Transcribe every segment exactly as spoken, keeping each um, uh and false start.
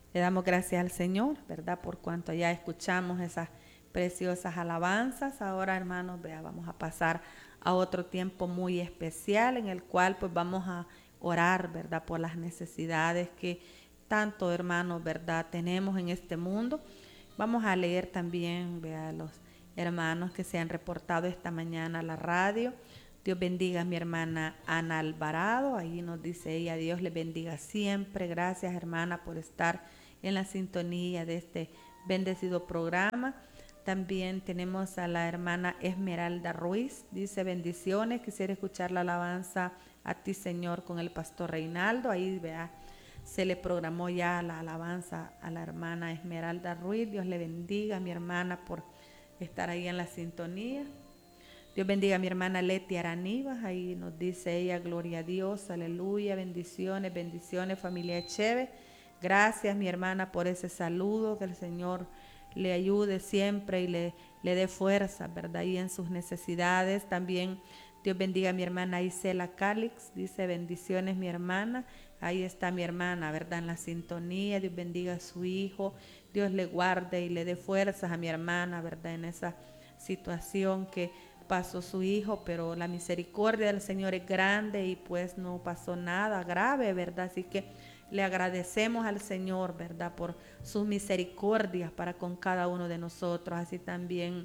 Le damos gracias al Señor, ¿verdad? Por cuanto ya escuchamos esas preciosas alabanzas. Ahora, hermanos, vea, vamos a pasar a otro tiempo muy especial en el cual pues vamos a orar, ¿verdad? Por las necesidades que tanto, hermanos, ¿verdad? Tenemos en este mundo. Vamos a leer también, vea, los hermanos que se han reportado esta mañana a la radio. Dios bendiga a mi hermana Ana Alvarado. Ahí nos dice ella, Dios le bendiga siempre. Gracias, hermana, por estar en la sintonía de este bendecido programa. También tenemos a la hermana Esmeralda Ruiz. Dice, bendiciones. Quisiera escuchar la alabanza a ti, Señor, con el pastor Reinaldo. Ahí, vea, se le programó ya la alabanza a la hermana Esmeralda Ruiz. Dios le bendiga a mi hermana por estar ahí en la sintonía. Dios bendiga a mi hermana Leti Aranivas, ahí nos dice ella, gloria a Dios, aleluya, bendiciones, bendiciones, familia Echeve. Gracias, mi hermana, por ese saludo, que el Señor le ayude siempre y le, le dé fuerza, ¿verdad? Y en sus necesidades también. Dios bendiga a mi hermana Isela Calix, dice, bendiciones, mi hermana. Ahí está mi hermana, ¿verdad? En la sintonía. Dios bendiga a su hijo. Dios le guarde y le dé fuerzas a mi hermana, ¿verdad? En esa situación que pasó su hijo, pero la misericordia del Señor es grande y pues no pasó nada grave, ¿verdad? Así que le agradecemos al Señor, ¿verdad? Por sus misericordias para con cada uno de nosotros. Así también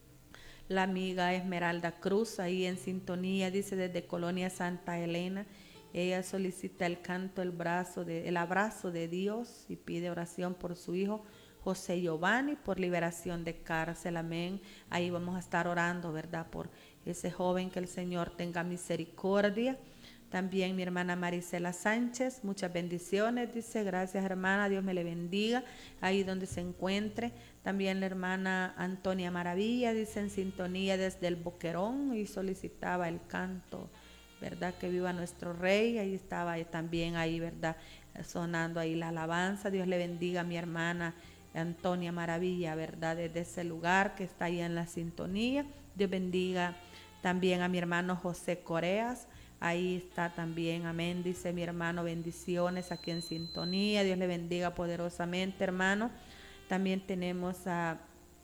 la amiga Esmeralda Cruz, ahí en sintonía, dice desde Colonia Santa Elena. Ella solicita el canto, el, brazo de, el abrazo de Dios y pide oración por su hijo José Giovanni, por liberación de cárcel, amén. Ahí vamos a estar orando, ¿verdad? Por ese joven, que el Señor tenga misericordia. También mi hermana Marisela Sánchez, muchas bendiciones, dice, gracias hermana, Dios me le bendiga, ahí donde se encuentre. También la hermana Antonia Maravilla, dice, en sintonía desde el Boquerón, y solicitaba el canto, ¿verdad? Que viva nuestro Rey. Ahí estaba también ahí, ¿verdad? Sonando ahí la alabanza. Dios le bendiga a mi hermana Antonia Maravilla, ¿verdad? Desde ese lugar que está ahí en la sintonía. Dios bendiga también a mi hermano José Coreas. Ahí está también, amén, dice mi hermano, bendiciones aquí en sintonía. Dios le bendiga poderosamente, hermano. También tenemos a,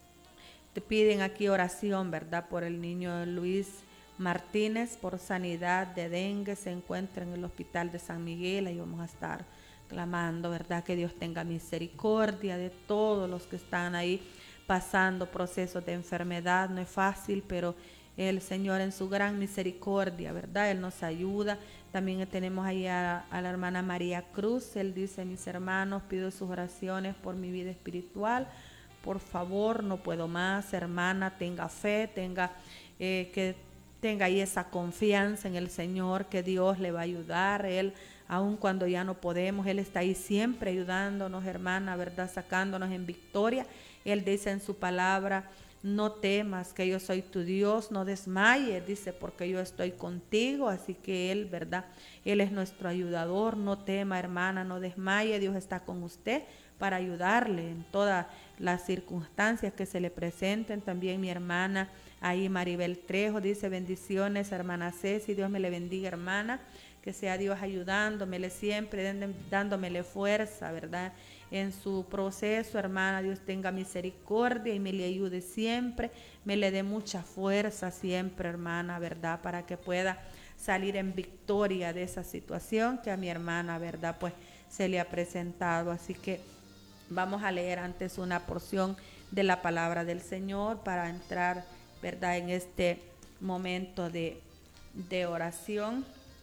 te piden aquí oración, ¿verdad? Por el niño Luis Martínez, por sanidad de dengue. Se encuentra en el hospital de San Miguel. Ahí vamos a estar clamando, ¿verdad? Que Dios tenga misericordia de todos los que están ahí pasando procesos de enfermedad. No es fácil, pero el Señor en su gran misericordia, ¿verdad? Él nos ayuda. También tenemos ahí a, a la hermana María Cruz. Él dice, mis hermanos, pido sus oraciones por mi vida espiritual. Por favor, no puedo más, hermana, tenga fe, tenga eh, que tenga ahí esa confianza en el Señor, que Dios le va a ayudar. Él, aun cuando ya no podemos, Él está ahí siempre ayudándonos, hermana, ¿verdad? Sacándonos en victoria. Él dice en su palabra, no temas, que yo soy tu Dios, no desmayes, dice, porque yo estoy contigo. Así que Él, ¿verdad? Él es nuestro ayudador. No tema, hermana, no desmaye, Dios está con usted para ayudarle en todas las circunstancias que se le presenten. También mi hermana ahí Maribel Trejo dice, bendiciones, hermana Ceci, Dios me le bendiga, hermana, que sea Dios ayudándomele siempre, dándomele fuerza, ¿verdad? En su proceso, hermana, Dios tenga misericordia y me le ayude siempre, me le dé mucha fuerza siempre, hermana, ¿verdad? Para que pueda salir en victoria de esa situación que a mi hermana, ¿verdad? Pues se le ha presentado. Así que vamos a leer antes una porción de la palabra del Señor para entrar, ¿verdad? En este momento de, de oración.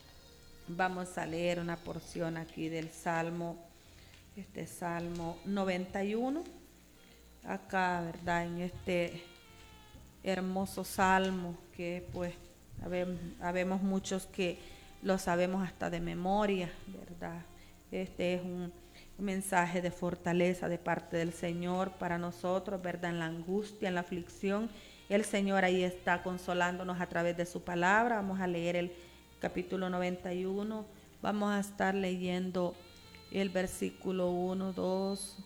Vamos a leer una porción aquí del Salmo, este Salmo noventa y uno. Acá, ¿verdad? En este hermoso Salmo que pues habemos muchos que lo sabemos hasta de memoria, ¿verdad? Este es un mensaje de fortaleza de parte del Señor para nosotros, ¿verdad? En la angustia, en la aflicción, el Señor ahí está consolándonos a través de su palabra. Vamos a leer el capítulo noventa y uno. Vamos a estar leyendo el versículo uno, dos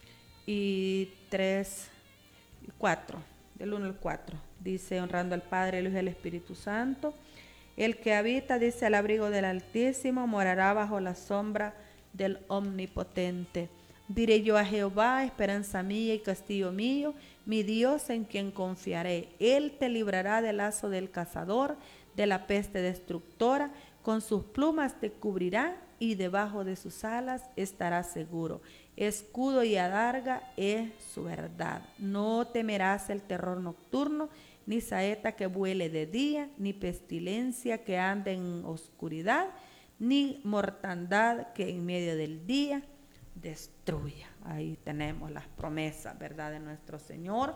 y tres, cuatro, del uno al cuatro. Dice, honrando al Padre, el Hijo y el Espíritu Santo. El que habita, dice, al abrigo del Altísimo, morará bajo la sombra del Omnipotente. Diré yo a Jehová, esperanza mía y castillo mío, mi Dios en quien confiaré. Él te librará del lazo del cazador, de la peste destructora. Con sus plumas te cubrirá y debajo de sus alas estarás seguro. Escudo y adarga es su verdad. No temerás el terror nocturno, ni saeta que vuele de día, ni pestilencia que ande en oscuridad, ni mortandad que en medio del día destruya. Ahí tenemos las promesas, ¿verdad?, de nuestro Señor.